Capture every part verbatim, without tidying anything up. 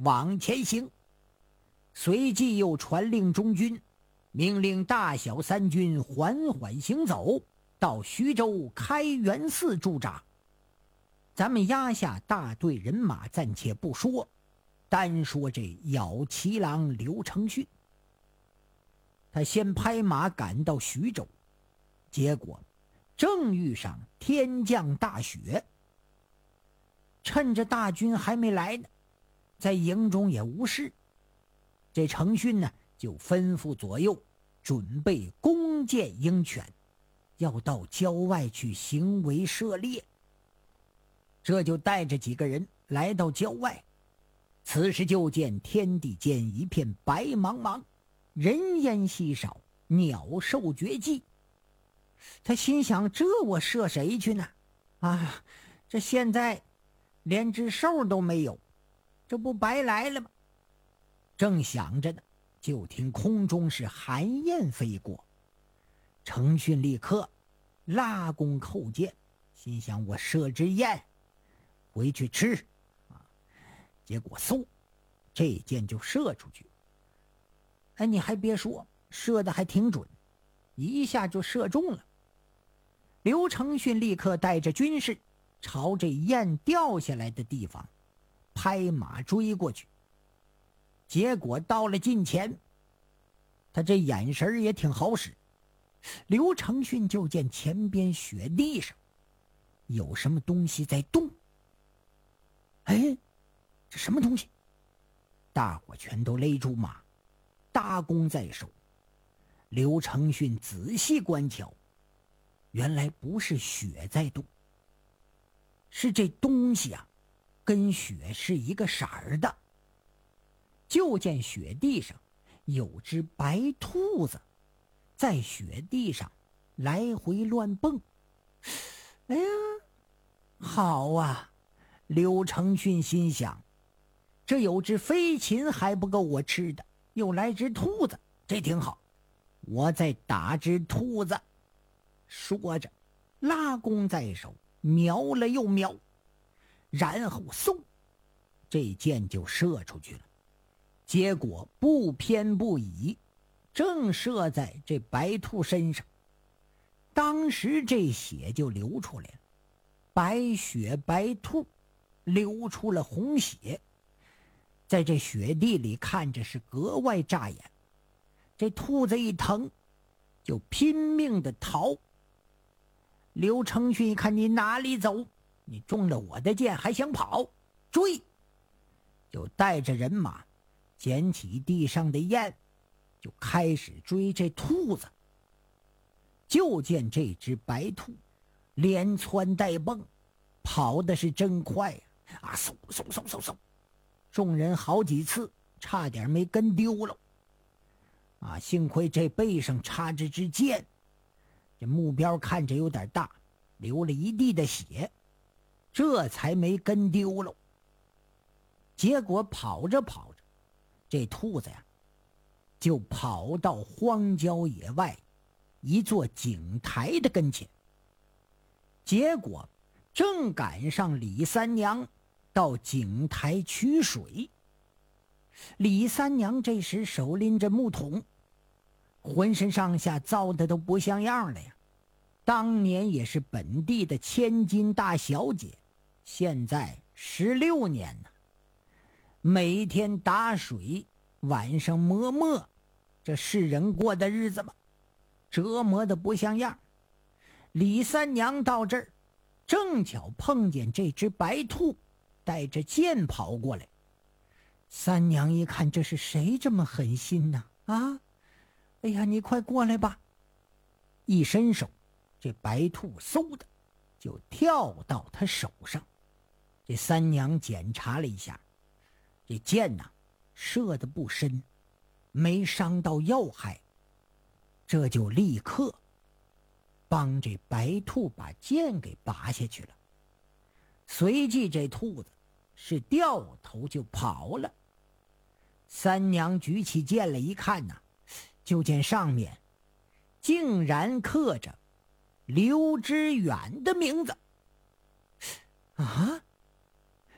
往前行。随即又传令中军，命令大小三军缓缓行走，到徐州开元寺驻扎。咱们压下大队人马暂且不说，单说这咬旗郎刘承训，他先拍马赶到徐州，结果正遇上天降大雪。趁着大军还没来呢，在营中也无事，这承训呢就吩咐左右准备弓箭鹰犬，要到郊外去行为射猎。这就带着几个人来到郊外，此时就见天地间一片白茫茫，人烟稀少，鸟兽绝迹。他心想，这我射谁去呢？啊，这现在连只兽都没有，这不白来了吗？正想着呢，就听空中是寒雁飞过。承训立刻拉弓扣箭，心想我射只雁回去吃啊！结果嗖，这箭就射出去。哎，你还别说，射的还挺准，一下就射中了。刘承训立刻带着军士朝这雁掉下来的地方拍马追过去。结果到了近前，他这眼神也挺好使。刘承训就见前边雪地上有什么东西在动。哎，这什么东西？大伙全都勒住马，搭弓在手。刘承训仔细观瞧，原来不是雪在动，是这东西啊，跟雪是一个色儿的。就见雪地上有只白兔子在雪地上来回乱蹦。哎呀，好啊！刘承训心想，这有只飞禽还不够我吃的，又来只兔子，这挺好，我再打只兔子。说着拉弓在手，瞄了又瞄，然后嗖，这箭就射出去了。结果不偏不倚，正射在这白兔身上。当时这血就流出来了，白血白兔流出了红血，在这雪地里看着是格外扎眼。这兔子一疼就拼命的逃。刘承训一看，你哪里走？你中了我的箭还想跑？追！就带着人马捡起地上的雁，就开始追这兔子。就见这只白兔连窜带蹦，跑的是真快呀！啊，嗖嗖嗖嗖嗖，众人好几次差点没跟丢了。啊，幸亏这背上插着支箭，这目标看着有点大，流了一地的血，这才没跟丢了。结果跑着跑着，这兔子呀就跑到荒郊野外一座井台的跟前。结果正赶上李三娘到井台取水。李三娘这时手拎着木桶，浑身上下糟的都不像样了呀。当年也是本地的千金大小姐，现在十六年呢，每天打水，晚上磨墨，这是人过的日子吗？折磨的不像样。李三娘到这儿，正巧碰见这只白兔带着箭跑过来。三娘一看，这是谁这么狠心呢？啊，哎呀，你快过来吧！一伸手，这白兔嗖的就跳到他手上。这三娘检查了一下，这箭呐、啊、射得不深，没伤到要害，这就立刻帮这白兔把箭给拔下去了。随即这兔子是掉头就跑了。三娘举起剑来一看呐、啊，就见上面竟然刻着刘知远的名字。啊，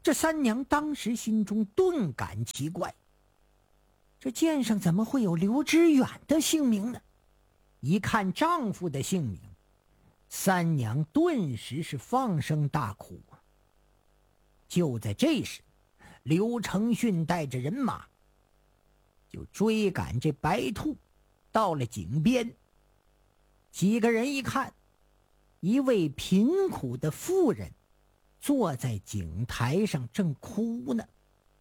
这三娘当时心中顿感奇怪，这剑上怎么会有刘知远的姓名呢？一看丈夫的姓名，三娘顿时是放声大哭啊。就在这时，刘承训带着人马就追赶这白兔，到了井边。几个人一看，一位贫苦的妇人坐在井台上正哭呢。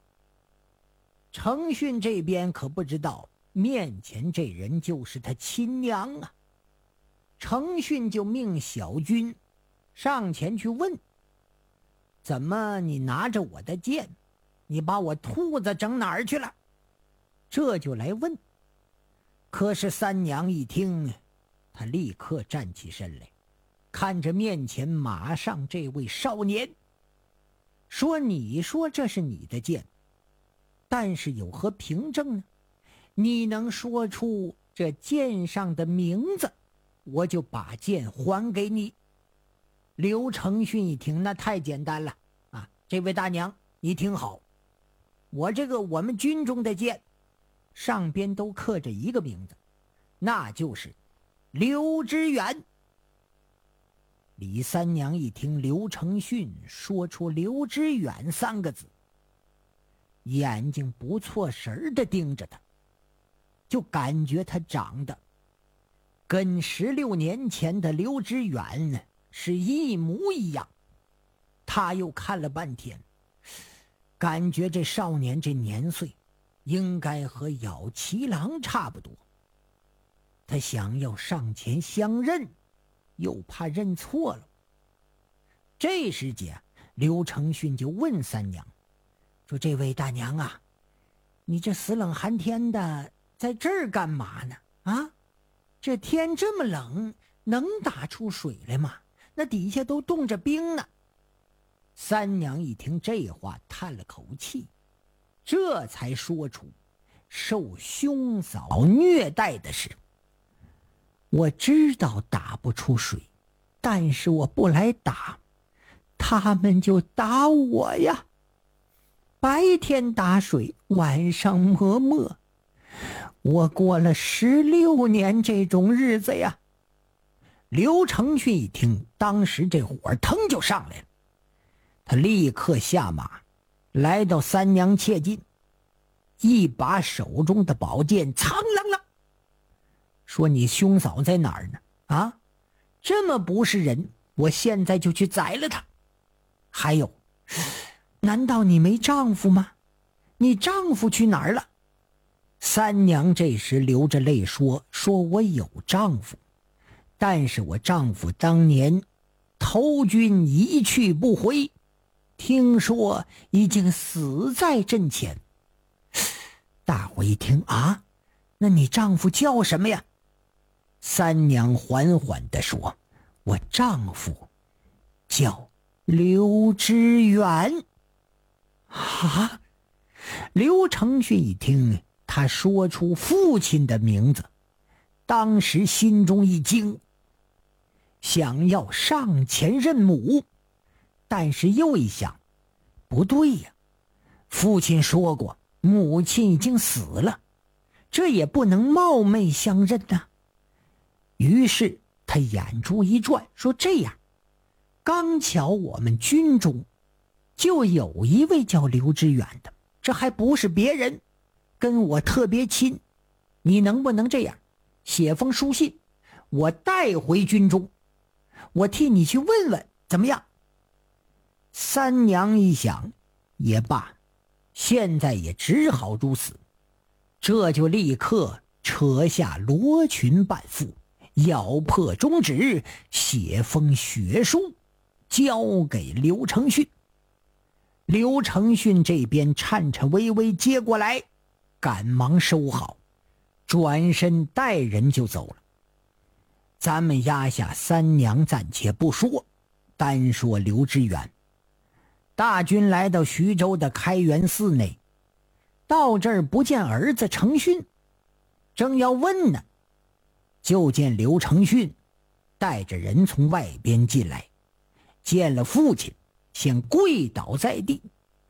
承训这边可不知道面前这人就是他亲娘啊。承训就命小军上前去问，怎么你拿着我的剑，你把我兔子整哪儿去了？这就来问。可是三娘一听，她立刻站起身来，看着面前马上这位少年，说，你说这是你的剑，但是有何凭证呢？你能说出这剑上的名字，我就把剑还给你。刘承训一听，那太简单了啊！这位大娘，你听好，我这个我们军中的剑上边都刻着一个名字，那就是刘知远。李三娘一听刘承训说出刘知远三个字，眼睛不错神的盯着他，就感觉他长得跟十六年前的刘知远是一模一样。他又看了半天，感觉这少年这年岁应该和咬七郎差不多。他想要上前相认，又怕认错了。这时间，刘承训就问三娘说，这位大娘啊，你这死冷寒天的在这儿干嘛呢？啊，这天这么冷，能打出水来吗？那底下都冻着冰呢。三娘一听这话，叹了口气，这才说出受兄嫂虐待的事。我知道打不出水，但是我不来打，他们就打我呀。白天打水，晚上磨墨，我过了十六年这种日子呀。刘承训一听，当时这火腾就上来了，他立刻下马，来到三娘切近，一把手中的宝剑苍啷啷，说，你兄嫂在哪儿呢？啊，这么不是人，我现在就去宰了他。还有，难道你没丈夫吗？你丈夫去哪儿了？三娘这时流着泪说，说我有丈夫，但是我丈夫当年投军一去不回，听说已经死在阵前。大伙一听啊，那你丈夫叫什么呀？三娘缓缓地说，我丈夫叫刘知远。啊！刘承训一听他说出父亲的名字，当时心中一惊，想要上前认母，但是又一想，不对呀，父亲说过母亲已经死了，这也不能冒昧相认呐。于是他眼珠一转，说，这样，刚巧我们军中就有一位叫刘知远的，这还不是别人，跟我特别亲，你能不能这样写封书信，我带回军中，我替你去问问怎么样？三娘一想，也罢，现在也只好如此，这就立刻扯下罗裙半副，咬破中指，写封血书交给刘承训。刘承训这边颤颤巍巍接过来，赶忙收好，转身带人就走了。咱们压下三娘暂且不说，单说刘知远。大军来到徐州的开元寺内，到这儿不见儿子承训，正要问呢，就见刘承训带着人从外边进来，见了父亲，先跪倒在地，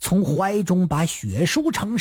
从怀中把血书呈